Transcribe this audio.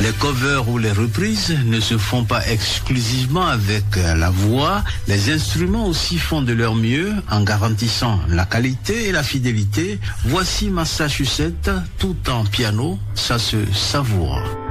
Les covers ou les reprises ne se font pas exclusivement avec la voix. Les instruments aussi font de leur mieux en garantissant la qualité et la fidélité. Voici Massachusetts tout en piano, ça se savoure.